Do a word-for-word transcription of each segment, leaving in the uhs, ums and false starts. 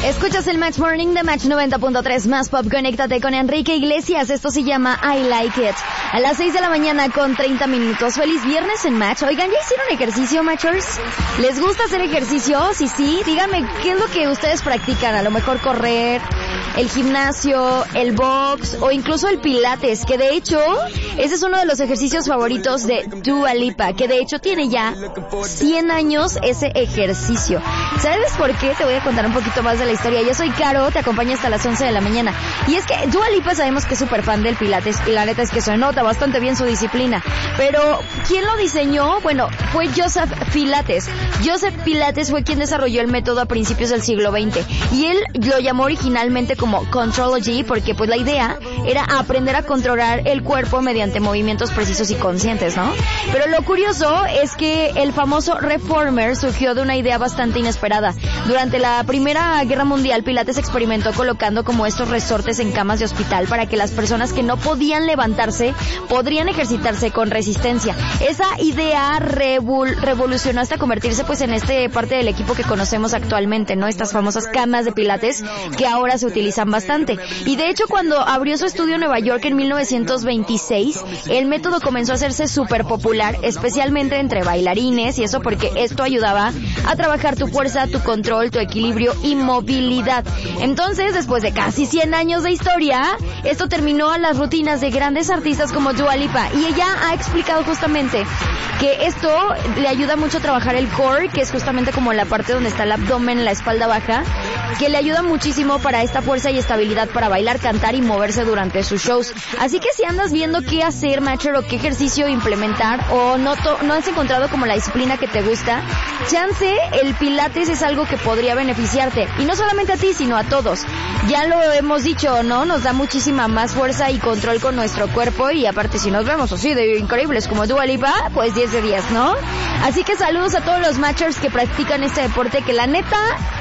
Escuchas el Match Morning de Match noventa punto tres más Pop. Conéctate con Enrique Iglesias. Esto se llama I Like It. A las seis de la mañana con treinta minutos. Feliz viernes en Match. Oigan, ¿ya hicieron ejercicio, Matchers? ¿Les gusta hacer ejercicio? Sí, sí. Díganme, ¿qué es lo que ustedes practican? A lo mejor correr, el gimnasio, el box o incluso el pilates. Que de hecho, ese es uno de los ejercicios favoritos de Dua Lipa. Que de hecho tiene ya cien años ese ejercicio. ¿Sabes por qué? Te voy a contar un poquito más de la historia. Yo soy Caro, te acompaño hasta las once de la mañana. Y es que Dua Lipa sabemos que es súper fan del pilates y la neta es que se nota bastante bien su disciplina. Pero, ¿quién lo diseñó? Bueno, fue Joseph Pilates. Joseph Pilates fue quien desarrolló el método a principios del siglo veinte. Y él lo llamó originalmente como Contrology porque pues la idea era aprender a controlar el cuerpo mediante movimientos precisos y conscientes, ¿no? Pero lo curioso es que el famoso Reformer surgió de una idea bastante inesperada. Durante la Primera Guerra Mundial, Pilates experimentó colocando como estos resortes en camas de hospital para que las personas que no podían levantarse podrían ejercitarse con resistencia. Esa idea revol- revolucionó hasta convertirse pues en este parte del equipo que conocemos actualmente, ¿no? Estas famosas camas de Pilates que ahora se utilizan bastante. Y de hecho, cuando abrió su estudio en Nueva York en mil novecientos veintiséis, el método comenzó a hacerse súper popular, especialmente entre bailarines, y eso porque esto ayudaba a trabajar tu fuerza, tu control, tu equilibrio y movilidad. Entonces, después de casi cien años de historia, esto terminó a las rutinas de grandes artistas como Dua Lipa, y ella ha explicado justamente que esto le ayuda mucho a trabajar el core, que es justamente como la parte donde está el abdomen, la espalda baja, que le ayuda muchísimo para esta fuerza y estabilidad para bailar, cantar y moverse durante sus shows. Así que si andas viendo qué hacer, Matcher, o qué ejercicio implementar, o no, to- no has encontrado como la disciplina que te gusta, chance el pilates es algo que podría beneficiarte. Y no solamente a ti, sino a todos. Ya lo hemos dicho, ¿no? Nos da muchísima más fuerza y control con nuestro cuerpo, y aparte si nos vemos así de increíbles como Dua Lipa, pues diez de diez, ¿no? Así que saludos a todos los Matchers que practican este deporte, que la neta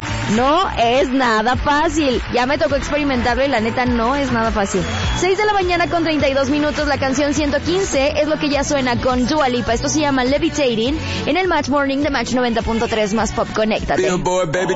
no es nada fácil. Ya me tocó experimentarlo y la neta no es nada fácil. seis de la mañana con treinta y dos minutos, la canción ciento quince es lo que ya suena con Dua Lipa. Esto se llama Levitating en el Match Morning de Match noventa punto tres más Pop. Conéctate.